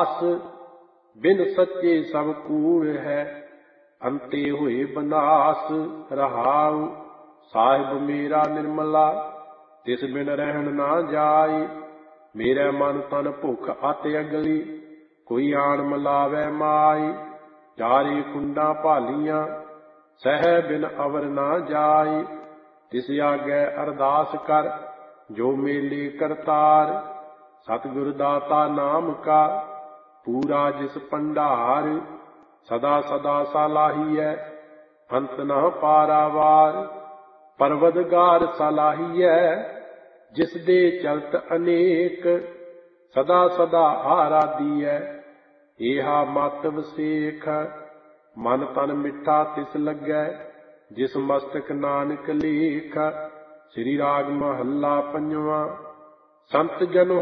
ਆਸ। ਬਿਨ ਸੱਚੇ ਸਭ ਕੂੜ ਹੈ, ਅੰਤੇ ਹੋਏ ਬਨਾਸ। ਰਹਾਉ ਸਾਹਿਬ ਮੇਰਾ ਨਿਰਮਲਾ, ਤਿਸ ਬਿਨ ਰਹਿਣ ਨਾ ਜਾਈ। ਮੇਰੇ ਮਨ ਤਨ ਭੁੱਖ ਅਤਿ ਅਗਲੀ, ਕੋਈ ਆਣ ਮਿਲਾਵੈ ਮਾਈ। ਚਾਰੇ ਕੁੰਡਾਂ ਭਾਲੀਆਂ, ਸਹਿ ਬਿਨ ਅਵਰ ਨਾ ਜਾਈ। ਤਿਸ ਆਗੇ ਅਰਦਾਸ ਕਰ, ਜੋ ਮੇਲੇ ਕਰਤਾਰ। ਸਤਿਗੁਰ ਦਾਤਾ ਨਾਮ ਕਾ, ਪੂਰਾ ਜਿਸ ਭੰਡਾਰ। ਸਦਾ ਸਦਾ ਸਲਾਹੀਐ, ਅੰਤ ਨਾ ਪਾਰਾਵਾਰ। ਪਰਵਦਗਾਰ ਸਲਾਹੀਐ, ਜਿਸ ਦੇ ਚਲਤ ਅਨੇਕ। ਸਦਾ ਸਦਾ ਆਰਾਧੀਐ, ਏਹਾ ਮਤ ਵਸੇਖ। ਮਨ ਤਨ ਮਿੱਠਾ ਤਿਸ ਲੱਗੈ, ਜਿਸ ਮਸਤਕ ਨਾਨਕ ਲੇਖ। ਸ੍ਰੀ ਰਾਗ ਮਹੱਲਾ ਪੰਜਵਾਂ। ਸੰਤ ਜਨ